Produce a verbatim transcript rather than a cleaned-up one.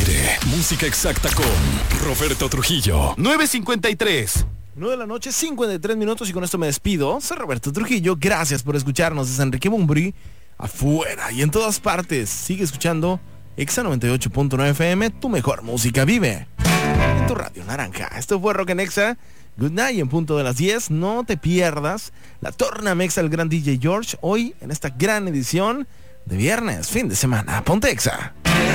aire, música exacta con Roberto Trujillo. nueve cincuenta y tres. nueve de la noche, cincuenta y tres minutos, y con esto me despido. Soy Roberto Trujillo, gracias por escucharnos desde Enrique Bumbrí, afuera y en todas partes. Sigue escuchando Exa noventa y ocho punto nueve F M, tu mejor música vive en tu radio naranja. Esto fue Rock en Exa. Good night, en punto de las diez. No te pierdas la Tornamexa del gran D J George hoy en esta gran edición de viernes, fin de semana. Ponte Exa.